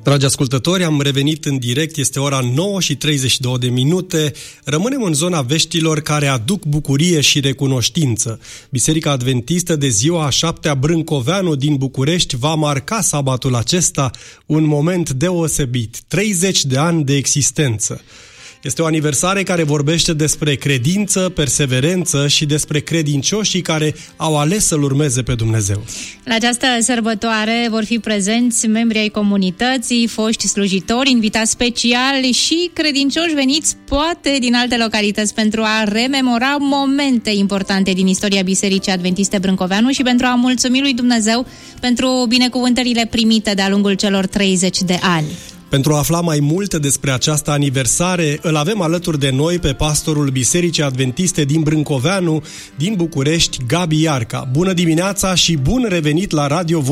Dragi ascultători, am revenit în direct, este ora 9:32. Rămânem în zona veștilor care aduc bucurie și recunoștință. Biserica Adventistă de ziua a 7-a Brâncoveanu din București va marca sabatul acesta un moment deosebit, 30 de ani de existență. Este o aniversare care vorbește despre credință, perseverență și despre credincioșii care au ales să-L urmeze pe Dumnezeu. La această sărbătoare vor fi prezenți membri ai comunității, foști slujitori, invitați speciali și credincioși veniți poate din alte localități pentru a rememora momente importante din istoria Bisericii Adventiste Brâncoveanu și pentru a mulțumi lui Dumnezeu pentru binecuvântările primite de-a lungul celor 30 de ani. Pentru a afla mai multe despre această aniversare, îl avem alături de noi pe pastorul Bisericii Adventiste din Brâncoveanu, din București, Gabi Iarca. Bună dimineața și bun revenit la Radio